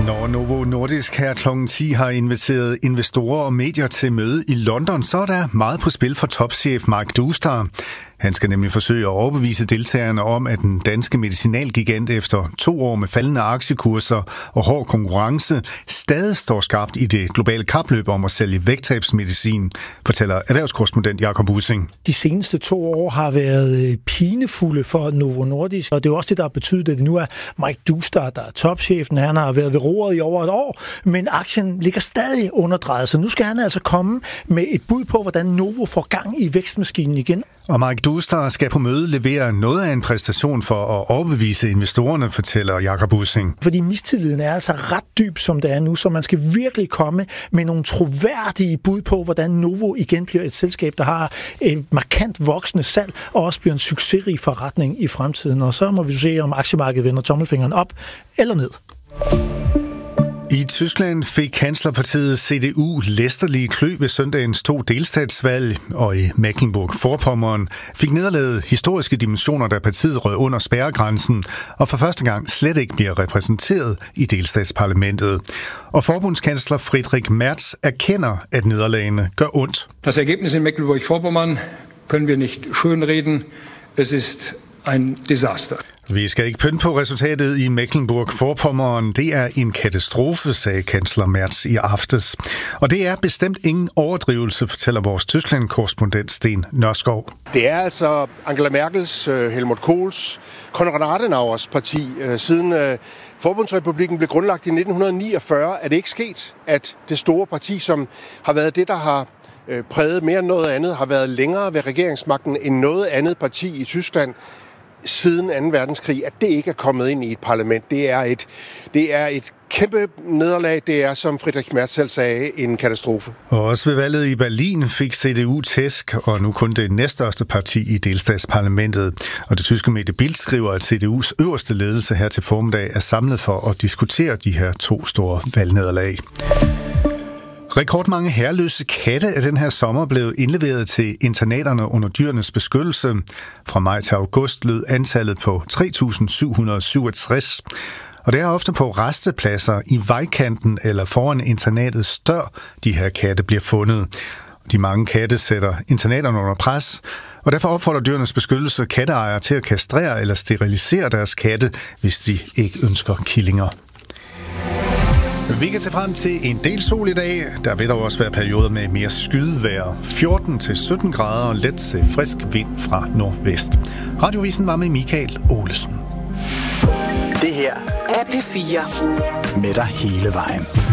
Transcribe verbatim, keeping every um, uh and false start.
Når Novo Nordisk her klokken ti har inviteret investorer og medier til møde i London, så er der meget på spil for topchef Mike Doustar. Han skal nemlig forsøge at overbevise deltagerne om, at den danske medicinalgigant efter to år med faldende aktiekurser og hård konkurrence stadig står skarpt i det globale kapløb om at sælge vægttabsmedicin, fortæller erhvervskorrespondent Jakob Ussing. De seneste to år har været pinefulde for Novo Nordisk, og det er også det, der har betydet, at det nu er Mike Doustar, der er topchefen. Han har været ved roret i over et år, men aktien ligger stadig underdrejet, så nu skal han altså komme med et bud på, hvordan Novo får gang i vækstmaskinen igen. Og Mike Doustar skal på møde levere noget af en præstation for at overbevise investorerne, fortæller Jakob Ussing. Fordi mistilliden er altså ret dyb, som det er nu, så man skal virkelig komme med nogle troværdige bud på, hvordan Novo igen bliver et selskab, der har et markant voksende salg, og også bliver en succesrig forretning i fremtiden. Og så må vi se, om aktiemarkedet vender tommelfingeren op eller ned. I Tyskland fik kanslerpartiet C D U læsterlige klø ved søndagens to delstatsvalg, og i Mecklenburg-Vorpommern fik nederlaget historiske dimensioner, da partiet røg under spærregrænsen og for første gang slet ikke bliver repræsenteret i delstatsparlamentet. Og forbundskansler Friedrich Merz erkender, at nederlagene gør ondt. Das Ergebnis in Mecklenburg-Vorpommern können wir nicht schönreden. Es ist ein Desaster. Vi skal ikke pynte på resultatet i Mecklenburg-Vorpommern. Det er en katastrofe, sagde kansler Merz i aftes. Og det er bestemt ingen overdrivelse, fortæller vores Tyskland-korrespondent Sten Nørskov. Det er altså Angela Merkels, Helmut Kohls, Konrad Adenauers parti. Siden Forbundsrepublikken blev grundlagt i nitten niogfyrre, er det ikke sket, at det store parti, som har været det, der har præget mere end noget andet, har været længere ved regeringsmagten end noget andet parti i Tyskland siden anden verdenskrig, at det ikke er kommet ind i et parlament. Det er et, det er et kæmpe nederlag. Det er, som Friedrich Merz selv sagde, en katastrofe. Og også ved valget i Berlin fik C D U tæsk, og nu kun det næststørste parti i delstatsparlamentet. Og det tyske medie Bild skriver, at C D U's øverste ledelse her til formiddag er samlet for at diskutere de her to store valgnederlag. Rekordmange herreløse katte er den her sommer blevet indleveret til internaterne under dyrenes beskyttelse. Fra maj til august lød antallet på tre tusind syv hundrede og syvogtres. Og det er ofte på rastepladser i vejkanten eller foran internatets dør, de her katte bliver fundet. De mange katte sætter internaterne under pres, og derfor opfordrer dyrenes beskyttelse katteejere til at kastrere eller sterilisere deres katte, hvis de ikke ønsker killinger. Vi kan se frem til en del sol i dag. Der vil dog også være perioder med mere skydevejr. fjorten til sytten grader og let til frisk vind fra nordvest. Radiovisen var med Michael Olesen. Det her er P fire. Med dig hele vejen.